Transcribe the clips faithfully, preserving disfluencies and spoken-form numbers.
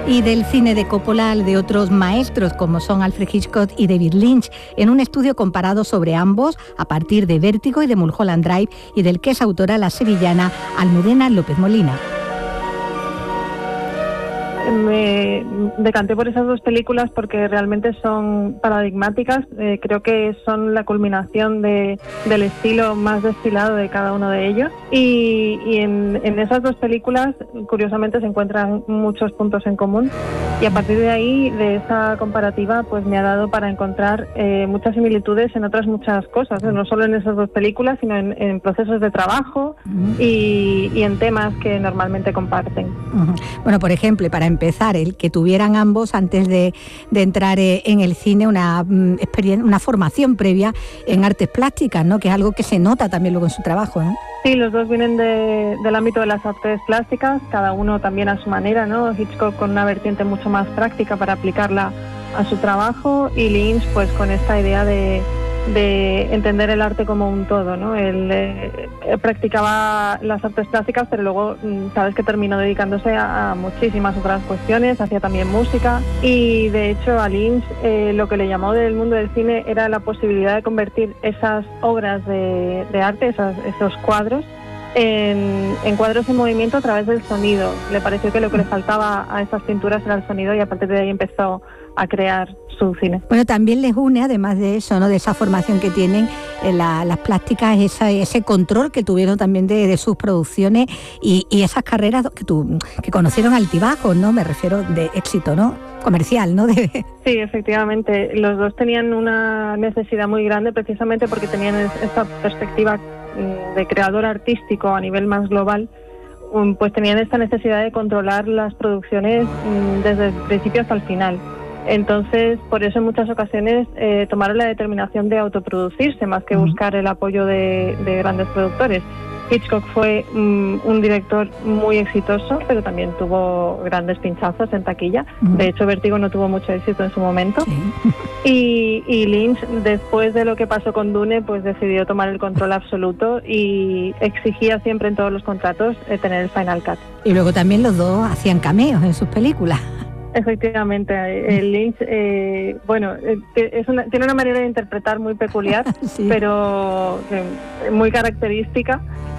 Y del cine de Coppola, de otros maestros como son Alfred Hitchcock y David Lynch, en un estudio comparado sobre ambos a partir de Vértigo y de Mulholland Drive, y del que es autora la sevillana Almudena López Molina. Me decanté por esas dos películas porque realmente son paradigmáticas. Eh, creo que son la culminación de, del estilo más destilado de cada uno de ellos. Y, y en, en esas dos películas, curiosamente, se encuentran muchos puntos en común. Y a partir de ahí, de esa comparativa, pues me ha dado para encontrar eh, muchas similitudes en otras muchas cosas, ¿eh? No solo en esas dos películas, sino en, en procesos de trabajo y, y en temas que normalmente comparten. Uh-huh. Bueno, por ejemplo, para empezar, el que tuvieran ambos, antes de, de entrar en el cine, una, um, una formación previa en artes plásticas, ¿no? Que es algo que se nota también luego en su trabajo, ¿no? Sí, los dos vienen de, del ámbito de las artes plásticas, cada uno también a su manera, ¿no? Hitchcock con una vertiente mucho más práctica para aplicarla a su trabajo, y Lynch pues con esta idea de, de entender el arte como un todo, ¿no? Él eh, practicaba las artes plásticas, pero luego sabes que terminó dedicándose a, a muchísimas otras cuestiones, hacía también música, y de hecho a Lynch eh, lo que le llamó del mundo del cine era la posibilidad de convertir esas obras de, de arte, esas, esos cuadros, En, en cuadros en movimiento a través del sonido. Le pareció que lo que le faltaba a esas pinturas era el sonido, y a partir de ahí empezó a crear su cine. Bueno, también les une, además de eso, ¿no? De esa formación que tienen en la, las plásticas, esa, ese control que tuvieron también de, de sus producciones, y, y esas carreras que, tu, que conocieron altibajos, ¿no? Me refiero de éxito, ¿no? Comercial, ¿no? De... Sí, efectivamente. Los dos tenían una necesidad muy grande, precisamente porque tenían esta perspectiva de creador artístico a nivel más global, pues tenían esta necesidad de controlar las producciones desde el principio hasta el final. Entonces, por eso en muchas ocasiones eh, tomaron la determinación de autoproducirse más que buscar el apoyo de, de grandes productores. Hitchcock fue um, un director muy exitoso, pero también tuvo grandes pinchazos en taquilla. De hecho, Vértigo no tuvo mucho éxito en su momento. Y, y Lynch, después de lo que pasó con Dune, pues decidió tomar el control absoluto y exigía siempre en todos los contratos eh, tener el Final Cut. Y luego también los dos hacían cameos en sus películas. Efectivamente, el Lynch, eh, bueno, es una, tiene una manera de interpretar muy peculiar, sí, pero eh, muy característica.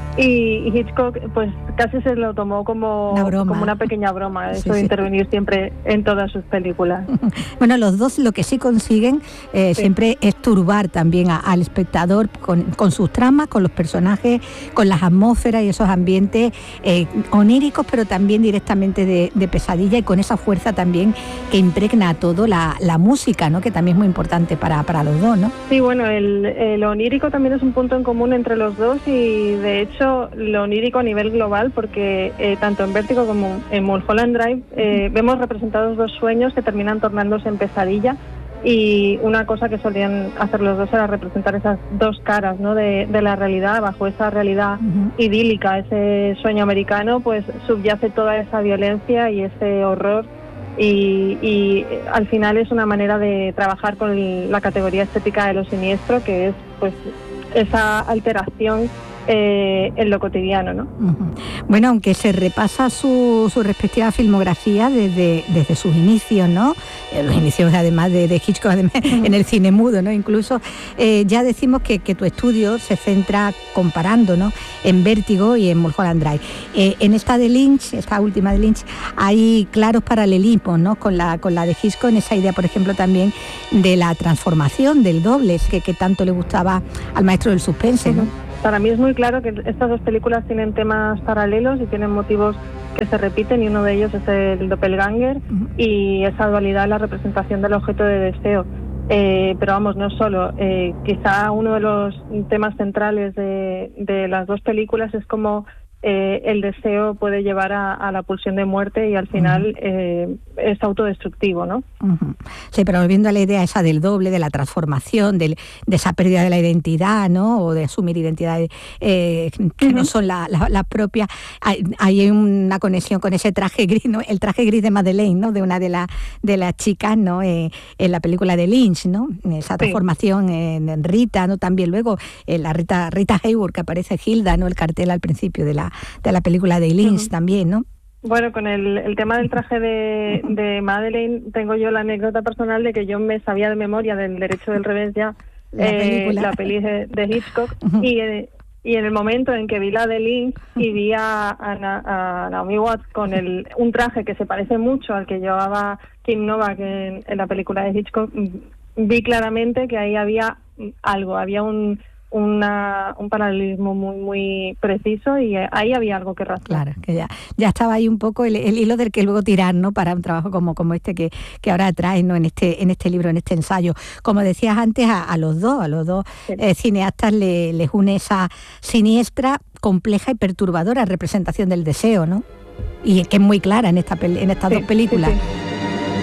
Y Hitchcock pues casi se lo tomó como una, como una pequeña broma, eso sí, de intervenir sí. siempre en todas sus películas. Bueno, los dos lo que sí consiguen eh, sí. siempre es turbar también a, al espectador con, con sus tramas, con los personajes, con las atmósferas y esos ambientes eh, oníricos, pero también directamente de, de pesadilla, y con esa fuerza también que impregna a todo la, la música, ¿no? Que también es muy importante para, para los dos, ¿no? Sí, bueno, el, el onírico también es un punto en común entre los dos, y de hecho lo onírico a nivel global, porque eh, tanto en Vértigo como en Mulholland Drive eh, vemos representados dos sueños que terminan tornándose en pesadilla, y una cosa que solían hacer los dos era representar esas dos caras, ¿no? de, de la realidad. Bajo esa realidad uh-huh. idílica, ese sueño americano, pues subyace toda esa violencia y ese horror, y, y al final es una manera de trabajar con el, la categoría estética de lo siniestro, que es pues esa alteración Eh, en lo cotidiano, ¿no? Uh-huh. Bueno, aunque se repasa su, su respectiva filmografía desde, desde sus inicios, ¿no? Eh, los inicios además de, de Hitchcock, además, uh-huh. en el cine mudo, ¿no? Incluso eh, ya decimos que, que tu estudio se centra comparando, ¿no? En Vértigo y en Mulholland Drive. Eh, en esta de Lynch, esta última de Lynch, hay claros paralelismos, ¿no? Con la, con la de Hitchcock, en esa idea, por ejemplo, también de la transformación, del doble, que, que tanto le gustaba al maestro del suspense, ¿no? Uh-huh. Para mí es muy claro que estas dos películas tienen temas paralelos y tienen motivos que se repiten, y uno de ellos es el doppelganger uh-huh. y esa dualidad en la representación del objeto de deseo. Eh, pero vamos, no solo. Eh, quizá uno de los temas centrales de, de las dos películas es cómo eh, el deseo puede llevar a, a la pulsión de muerte, y al final uh-huh. eh, es autodestructivo, ¿no? Uh-huh. Sí, pero volviendo a la idea esa del doble, de la transformación, del, de esa pérdida de la identidad, ¿no? O de asumir identidades eh, que uh-huh. no son las la, la propias. Hay, hay una conexión con ese traje gris, ¿no? El traje gris de Madeleine, ¿no? De una de, la, de las chicas, ¿no? Eh, en la película de Lynch, ¿no? Esa transformación sí. en, en Rita, ¿no? También luego en la Rita, Rita Hayworth, que aparece Hilda, ¿no? El cartel al principio de la, de la película de Lynch uh-huh. también, ¿no? Bueno, con el, el tema del traje de, de Madeleine, tengo yo la anécdota personal de que yo me sabía de memoria del derecho del revés ya la, eh, la peli de, de Hitchcock, uh-huh. y, eh, y en el momento en que vi la de Lynch y vi a, a, a Naomi Watts con el, un traje que se parece mucho al que llevaba Kim Novak en, en la película de Hitchcock, vi claramente que ahí había algo, había un... Una, un paralelismo muy muy preciso y ahí había algo que rastrear. Claro, que ya, ya estaba ahí un poco el, el hilo del que luego tirar, ¿no? Para un trabajo como, como este que, que ahora traes, ¿no? En este, en este libro, en este ensayo. Como decías antes, a, a los dos, a los dos sí. eh, cineastas le, les une esa siniestra, compleja y perturbadora representación del deseo, ¿no? Y que es muy clara en esta en estas sí, dos películas. Sí, sí.